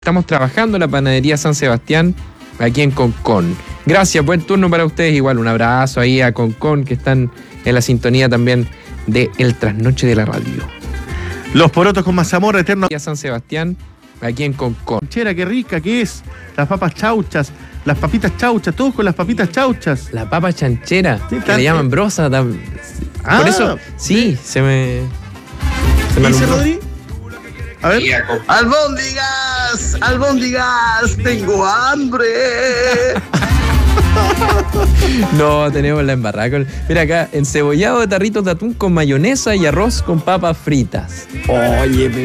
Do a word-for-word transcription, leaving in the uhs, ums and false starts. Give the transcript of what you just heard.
Estamos trabajando en la panadería San Sebastián, aquí en Concón. Gracias, buen turno para ustedes. Igual un abrazo ahí a Concón, que están en la sintonía también de El Trasnoche de la Radio. Los porotos con mazamorra eterno. San Sebastián, aquí en Concón. Chera, qué rica que es. Las papas chauchas, las papitas chauchas, todos con las papitas chauchas. La papa chanchera, Sí, que tan- le llaman brosa. tam- Ah, Por eso, sí, se me... Se me ¿Dice alumbró. Rodri? A ver. ¡Albóndigas! ¡Albóndigas! ¡Tengo hambre! No, tenemos la embarrada. con- Mira acá, encebollado de tarritos de atún con mayonesa y arroz con papas fritas. Oye,